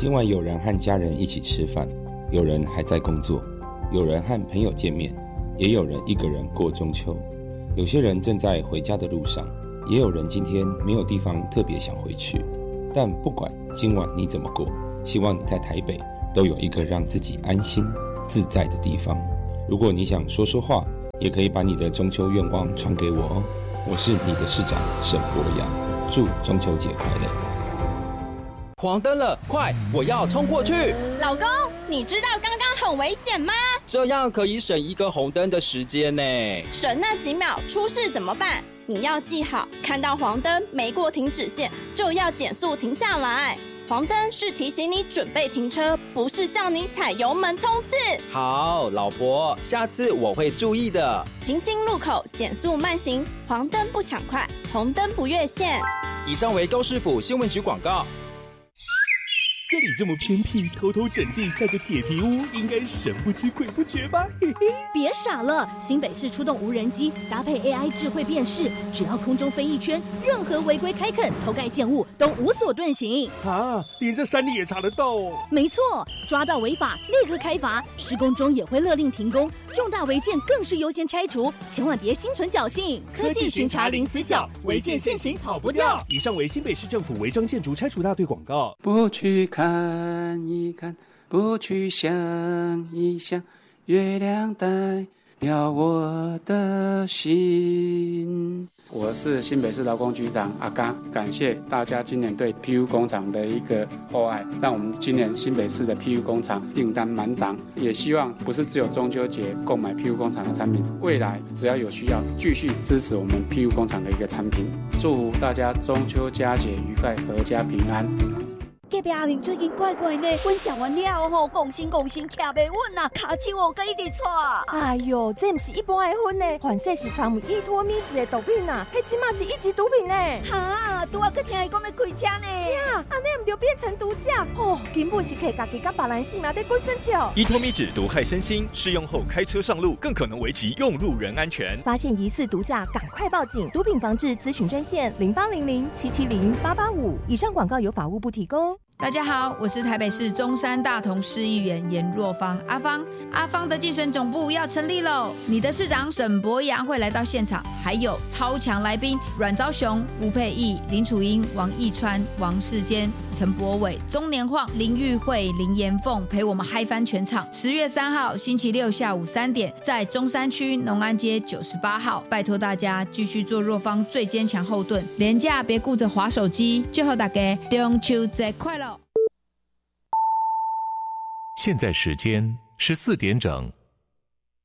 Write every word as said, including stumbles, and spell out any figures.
今晚有人和家人一起吃饭，有人还在工作，有人和朋友见面，也有人一个人过中秋。有些人正在回家的路上，也有人今天没有地方特别想回去。但不管今晚你怎么过，希望你在台北都有一个让自己安心自在的地方。如果你想说说话，也可以把你的中秋愿望传给我哦。我是你的市长沈博阳，祝中秋节快乐。 黄灯了，快，我要冲过去！ 老公，你知道刚刚很危险吗？ 这样可以省一个红灯的时间呢。 省那几秒，出事怎么办？你要记好，看到黄灯没过停止线，就要减速停下来。黄灯是提醒你准备停车，不是叫你踩油门冲刺。 好，老婆，下次我会注意的。 行经路口减速慢行，黄灯不抢快，红灯不越线。 以上为高市府新闻局广告。 这里这么偏僻，偷偷整地盖个铁皮屋，应该神不知鬼不觉吧？嘿嘿， 别傻了，新北市出动无人机，搭配 A I 智慧辨识，只要空中飞一圈，任何违规开垦、偷盖建物都无所遁形。 啊，连这山里也查得到哦？ 没错，抓到违法立刻开罚，施工中也会勒令停工，重大违建更是优先拆除，千万别心存侥幸。 科技巡查零死角，违建现行跑不掉。以上为新北市政府违章建筑拆除大队广告。 不去看一看，不去想一想，月亮代表我的心。我是新北市劳工局长阿刚，感谢大家今年对 P U 工厂的一个厚爱，让我们今年新北市的 P U 工厂订单满档，也希望不是只有中秋节购买 P U 工厂的产品，未来只要有需要，继续支持我们 P U 工厂的一个产品。祝福大家中秋佳节愉快，阖家平安。 隔壁阿明最近怪怪呢，阮食完了吼，讲心讲心徛袂稳啊，骹手哦，佮一直喘。哎哟，这不是一般的薰呢，反正是掺有依托咪子的毒品啊，迄即马是一级毒品呢。哈，拄啊，佮听伊讲要开车呢。是啊，安尼唔就变成毒驾？哦，根本是摕家己甲别人性命在滚生笑。 依托咪酯毒害身心，适用后开车上路更可能危及用路人安全。 发现疑似毒驾，赶快报警！毒品防治咨询专线零八零零七七零八八五。以上广告由法务部提供。 大家好，我是台北市中山大同市议员颜若芳，阿芳。阿芳的竞选总部要成立喽！你的市长沈博阳会来到现场，还有超强来宾阮昭雄、吴佩益、林楚英、王义川、王世坚、陈柏伟、钟年晃、林玉慧、林延凤陪我们嗨翻全场。十月三号星期六下午三点，在中山区农安街九十八号，拜托大家继续做若芳最坚强后盾，连假别顾着滑手机，祝福大家中秋节快乐！ 现在时间十四点整。